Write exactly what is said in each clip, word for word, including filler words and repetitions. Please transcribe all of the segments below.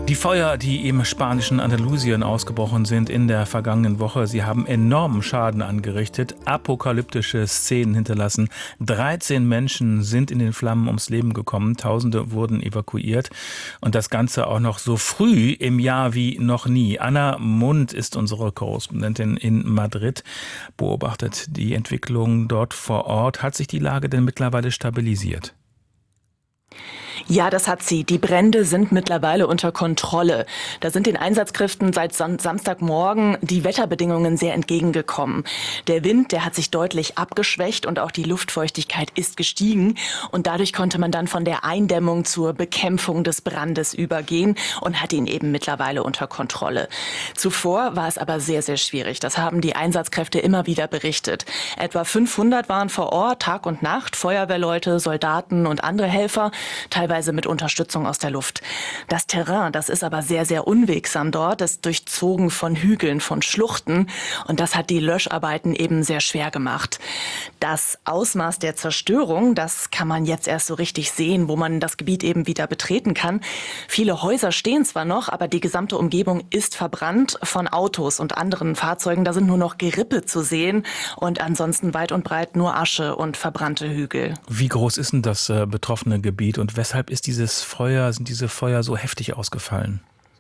Die Feuer, die im spanischen Andalusien ausgebrochen sind in der vergangenen Woche, sie haben enormen Schaden angerichtet, apokalyptische Szenen hinterlassen. dreizehn Menschen sind in den Flammen ums Leben gekommen, Tausende wurden evakuiert und das Ganze auch noch so früh im Jahr wie noch nie. Anna Mundt ist unsere Korrespondentin in Madrid, beobachtet die Entwicklung dort vor Ort. Hat sich die Lage denn mittlerweile stabilisiert? Ja, das hat sie. Die Brände sind mittlerweile unter Kontrolle. Da sind den Einsatzkräften seit Sam- Samstagmorgen die Wetterbedingungen sehr entgegengekommen. Der Wind, der hat sich deutlich abgeschwächt und auch die Luftfeuchtigkeit ist gestiegen. Und dadurch konnte man dann von der Eindämmung zur Bekämpfung des Brandes übergehen und hat ihn eben mittlerweile unter Kontrolle. Zuvor war es aber sehr, sehr schwierig. Das haben die Einsatzkräfte immer wieder berichtet. Etwa fünfhundert waren vor Ort, Tag und Nacht, Feuerwehrleute, Soldaten und andere Helfer, teilweise mit Unterstützung aus der Luft. Das Terrain, das ist aber sehr, sehr unwegsam dort, ist durchzogen von Hügeln, von Schluchten und das hat die Löscharbeiten eben sehr schwer gemacht. Das Ausmaß der Zerstörung, das kann man jetzt erst so richtig sehen, wo man das Gebiet eben wieder betreten kann. Viele Häuser stehen zwar noch, aber die gesamte Umgebung ist verbrannt von Autos und anderen Fahrzeugen. Da sind nur noch Gerippe zu sehen und ansonsten weit und breit nur Asche und verbrannte Hügel. Wie groß ist denn das äh, betroffene Gebiet und weshalb ist dieses Feuer, sind diese Feuer so heftig ausgefallen?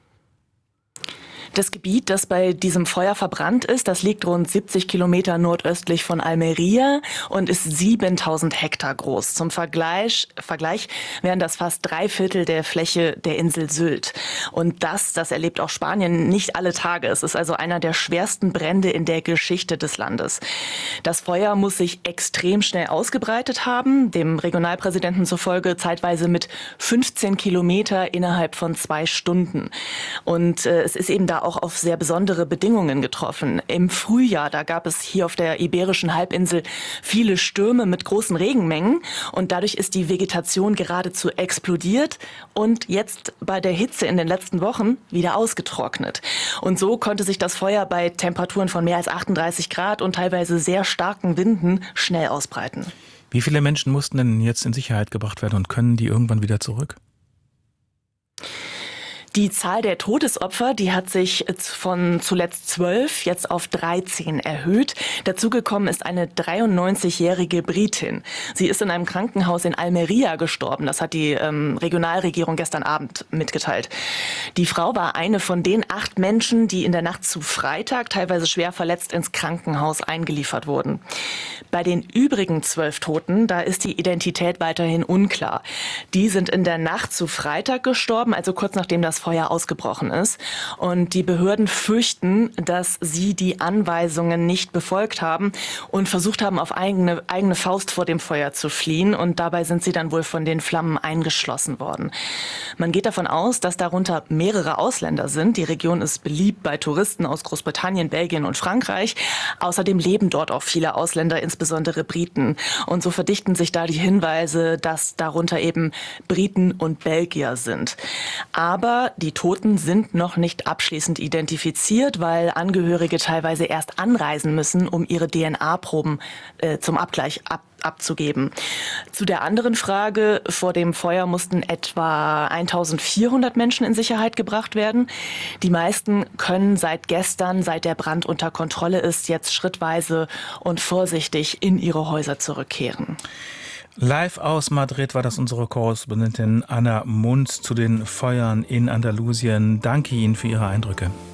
Das Gebiet, das bei diesem Feuer verbrannt ist, das liegt rund siebzig Kilometer nordöstlich von Almería und ist siebentausend Hektar groß. Zum Vergleich, Vergleich wären das fast drei Viertel der Fläche der Insel Sylt. Und das, das erlebt auch Spanien nicht alle Tage. Es ist also einer der schwersten Brände in der Geschichte des Landes. Das Feuer muss sich extrem schnell ausgebreitet haben, dem Regionalpräsidenten zufolge zeitweise mit fünfzehn Kilometer innerhalb von zwei Stunden. Und äh, es ist eben da auch auf sehr besondere Bedingungen getroffen. Im Frühjahr, da gab es hier auf der Iberischen Halbinsel viele Stürme mit großen Regenmengen und dadurch ist die Vegetation geradezu explodiert und jetzt bei der Hitze in den letzten Wochen wieder ausgetrocknet. Und so konnte sich das Feuer bei Temperaturen von mehr als achtunddreißig Grad und teilweise sehr starken Winden schnell ausbreiten. Wie viele Menschen mussten denn jetzt in Sicherheit gebracht werden und können die irgendwann wieder zurück? Die Zahl der Todesopfer, die hat sich von zuletzt zwölf jetzt auf dreizehn erhöht. Dazugekommen ist eine dreiundneunzigjährige Britin. Sie ist in einem Krankenhaus in Almería gestorben. Das hat die ähm, Regionalregierung gestern Abend mitgeteilt. Die Frau war eine von den acht Menschen, die in der Nacht zu Freitag teilweise schwer verletzt ins Krankenhaus eingeliefert wurden. Bei den übrigen zwölf Toten, da ist die Identität weiterhin unklar. Die sind in der Nacht zu Freitag gestorben, also kurz nachdem das Feuer ausgebrochen ist. Und die Behörden fürchten, dass sie die Anweisungen nicht befolgt haben und versucht haben, auf eigene, eigene Faust vor dem Feuer zu fliehen. Und dabei sind sie dann wohl von den Flammen eingeschlossen worden. Man geht davon aus, dass darunter mehrere Ausländer sind. Die Region ist beliebt bei Touristen aus Großbritannien, Belgien und Frankreich. Außerdem leben dort auch viele Ausländer, insbesondere Briten. Und so verdichten sich da die Hinweise, dass darunter eben Briten und Belgier sind. Aber die Toten sind noch nicht abschließend identifiziert, weil Angehörige teilweise erst anreisen müssen, um ihre D N A-Proben äh, zum Abgleich ab abzugeben. Zu der anderen Frage, vor dem Feuer mussten etwa eintausendvierhundert Menschen in Sicherheit gebracht werden. Die meisten können seit gestern, seit der Brand unter Kontrolle ist, jetzt schrittweise und vorsichtig in ihre Häuser zurückkehren. Live aus Madrid war das unsere Korrespondentin Anna Mundt zu den Feuern in Andalusien. Danke Ihnen für Ihre Eindrücke.